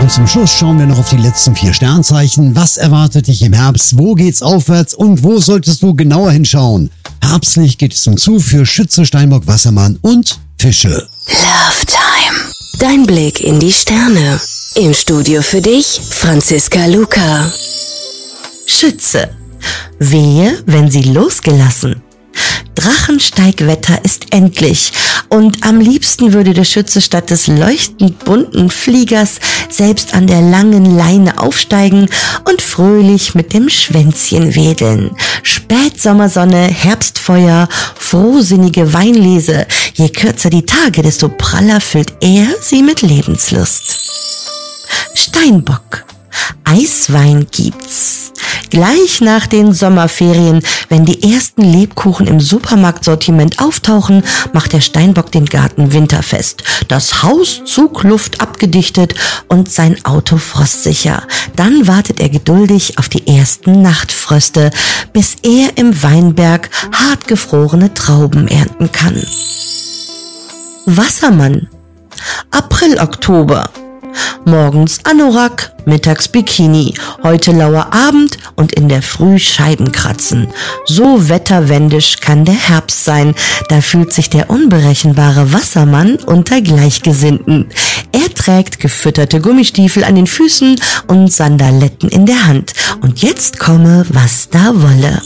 Und zum Schluss schauen wir noch auf die letzten 4 Sternzeichen. Was erwartet dich im Herbst? Wo geht's aufwärts und wo solltest du genauer hinschauen? Herbstlich geht es zum zu für Schütze, Steinbock, Wassermann und Fische. Love Time. Dein Blick in die Sterne. Im Studio für dich, Franziska Luca. Schütze. Wehe, wenn sie losgelassen. Drachensteigwetter ist endlich und am liebsten würde der Schütze statt des leuchtend bunten Fliegers selbst an der langen Leine aufsteigen und fröhlich mit dem Schwänzchen wedeln. Spätsommersonne, Herbstfeuer, frohsinnige Weinlese. Je kürzer die Tage, desto praller füllt er sie mit Lebenslust. Steinbock. Eiswein gibt's. Gleich nach den Sommerferien, wenn die ersten Lebkuchen im Supermarktsortiment auftauchen, macht der Steinbock den Garten winterfest. Das Haus Zugluft abgedichtet und sein Auto frostsicher. Dann wartet er geduldig auf die ersten Nachtfröste, bis er im Weinberg hartgefrorene Trauben ernten kann. Wassermann. April, Oktober. Morgens Anorak, mittags Bikini, heute lauer Abend und in der Früh Scheiben kratzen. So wetterwendisch kann der Herbst sein, da fühlt sich der unberechenbare Wassermann unter Gleichgesinnten. Er trägt gefütterte Gummistiefel an den Füßen und Sandaletten in der Hand. Und jetzt komme, was da wolle.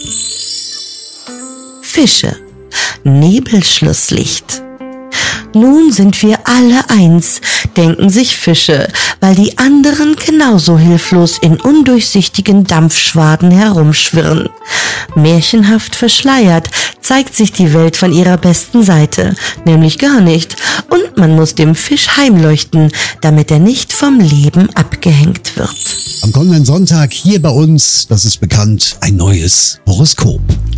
Fische. Nebelschlusslicht. Nun sind wir alle eins, denken sich Fische, weil die anderen genauso hilflos in undurchsichtigen Dampfschwaden herumschwirren. Märchenhaft verschleiert zeigt sich die Welt von ihrer besten Seite, nämlich gar nicht, und man muss dem Fisch heimleuchten, damit er nicht vom Leben abgehängt wird. Am kommenden Sonntag hier bei uns, das ist bekannt, ein neues Horoskop.